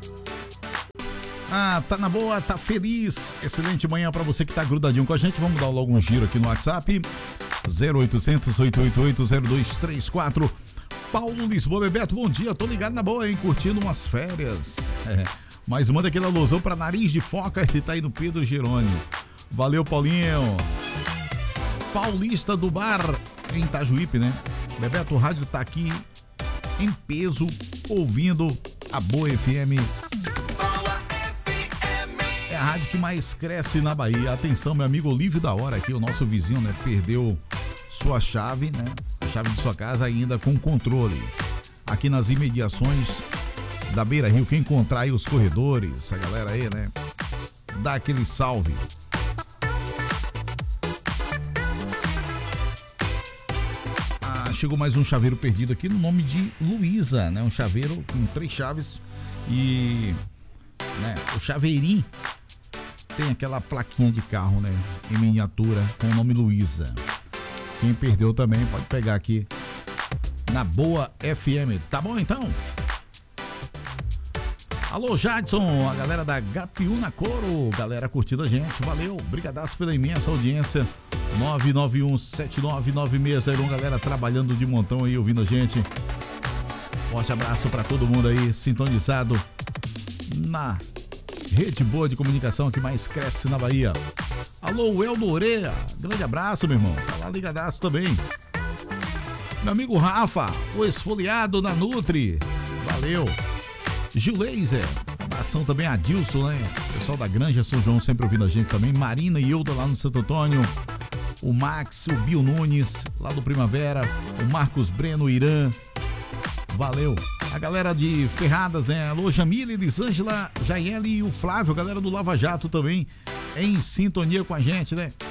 Ah, tá na boa, tá feliz. Excelente manhã pra você que tá grudadinho com a gente. Vamos dar logo um giro aqui no WhatsApp. 0800 888 0234. Paulo Lisboa, Bebeto, bom dia. Tô ligado na boa, hein? Curtindo umas férias. Mas manda aquele alusão pra Nariz de Foca. Ele tá aí no Pedro Jerônimo. Valeu, Paulinho. Paulista do Bar, em Itajuípe, né? Bebeto, o rádio tá aqui em peso, ouvindo a Boa FM. É a rádio que mais cresce na Bahia. Atenção, meu amigo Olívio da Hora aqui, o nosso vizinho, né? Perdeu sua chave, né? A chave de sua casa ainda com controle. Aqui nas imediações da Beira Rio, quem encontrar aí os corredores, a galera aí, né? Dá aquele salve. Chegou mais um chaveiro perdido aqui no nome de Luísa, né? Um chaveiro com 3 chaves e, né, o chaveirinho tem aquela plaquinha de carro, né? Em miniatura com o nome Luísa. Quem perdeu também pode pegar aqui na Boa FM. Tá bom então? Alô, Jadson, a galera da Gapiúna Coro, galera curtindo a gente, valeu, brigadaço pela imensa audiência. 991799601, galera trabalhando de montão aí, ouvindo a gente. Forte abraço pra todo mundo aí, sintonizado na rede boa de comunicação que mais cresce na Bahia. Alô, Eldo Oreia, grande abraço, meu irmão, tá lá ligadaço também. Meu amigo Rafa, o esfoliado na Nutri, valeu. Gil Laser, abração também a Dilson, né? Pessoal da Granja São João sempre ouvindo a gente também. Marina e Ilda lá no Santo Antônio. O Max, o Bill Nunes, lá do Primavera. O Marcos Breno, Irã. Valeu. A galera de Ferradas, né? Alô, Jamila, Elisângela, Jaeli e o Flávio, a galera do Lava Jato também em sintonia com a gente, né?